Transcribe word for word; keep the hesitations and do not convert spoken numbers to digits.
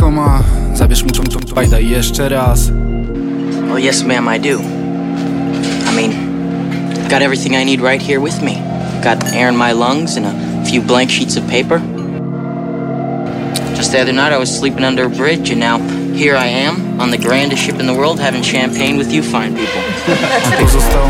rękoma. Zabierz mu tą tą bajda jeszcze raz. Well, yes, ma'am, I do. I mean, I've got everything I need right here with me. Got air in my lungs and a few blank sheets of paper. Just the other night I was sleeping under a bridge, and now here I am on the grandest ship in the world having champagne with you fine people. Pozostało